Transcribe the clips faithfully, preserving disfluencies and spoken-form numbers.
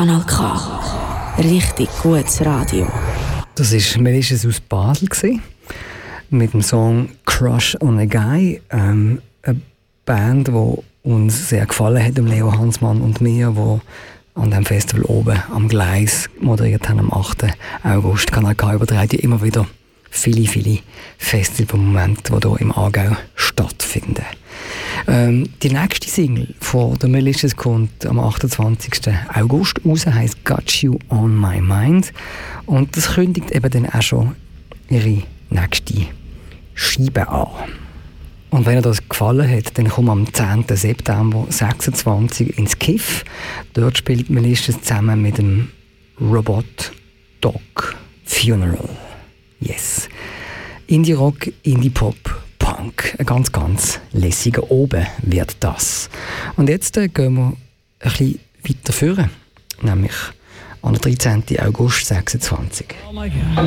Kanal K. Richtig gutes Radio. Das war Melisches aus Basel gewesen, mit dem Song «Crush on a Guy». Ähm, eine Band, die uns sehr gefallen hat, Leo Hansmann und mir, die an diesem Festival oben am Gleis moderiert haben am achten August. Kanal K überträgt ja immer wieder viele, viele Festivalmomente, die hier im Aargau stattfinden. Ähm, die nächste Single von der Melisches kommt am achtundzwanzigsten August raus, heisst «Got You on My Mind». Und das kündigt eben dann auch schon ihre nächste Scheibe an. Und wenn euch das gefallen hat, dann kommt am zehnten September sechsundzwanzig ins Kiff. Dort spielt Melisches zusammen mit dem Robot Dog Funeral. Yes. Indie-Rock, Indie-Pop, Punk. Ein ganz, ganz lässiger Oben wird das. Und jetzt äh, gehen wir ein bisschen weiter führen. Nämlich an den dreizehnten August sechsundzwanzig. Oh my God.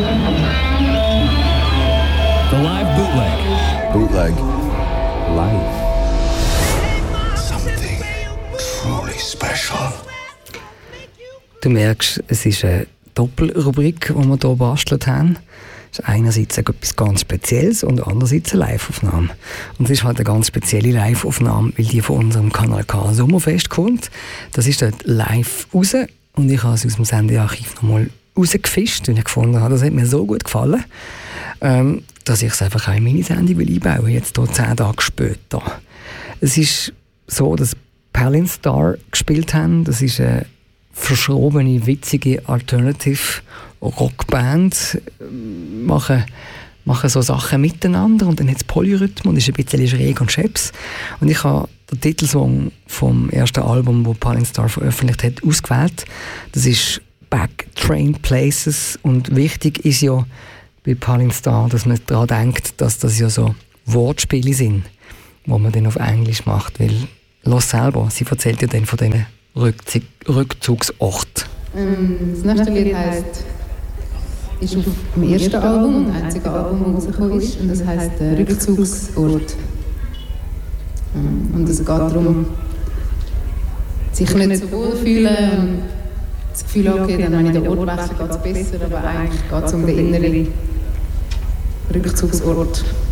The live bootleg. Bootleg. Live. Something truly special. Du merkst, es ist eine Doppelrubrik, die wir hier bastelt haben. Es ist einerseits etwas ganz Spezielles und andererseits eine Live-Aufnahme. Und es ist halt eine ganz spezielle Live-Aufnahme, weil die von unserem Kanal K Sommerfest kommt. Das ist dort live raus und ich habe es aus dem Sendearchiv nochmal rausgefischt und ich gefunden habe, das hat mir so gut gefallen, ähm, dass ich es einfach auch in meine Sendung will einbauen will, jetzt hier zehn Tage später. Es ist so, dass Palin Star gespielt haben. Das ist eine verschrobene, witzige Alternative-Rockband. Machen, machen so Sachen miteinander und dann hat es Polyrhythm und ist ein bisschen schräg und scheps. Und ich habe den Titelsong vom ersten Album, das Palin Star veröffentlicht hat, ausgewählt. Das ist «Back Train Places» und wichtig ist ja bei Palin Star, dass man daran denkt, dass das ja so Wortspiele sind, die man dann auf Englisch macht, weil los selber, sie erzählt ja dann von diesen Rückzug, Rückzugsort. Ähm, das nächste Lied heisst, ist auf dem ersten Album, dem einzigen Album, das rausgekommen ist, und das heisst der Rückzugsort. Und es geht darum, sich nicht so wohl fühlen und das Gefühl, okay, dann wenn ich den Ort wechsle, geht es besser, aber eigentlich geht es um den inneren Rückzugsort.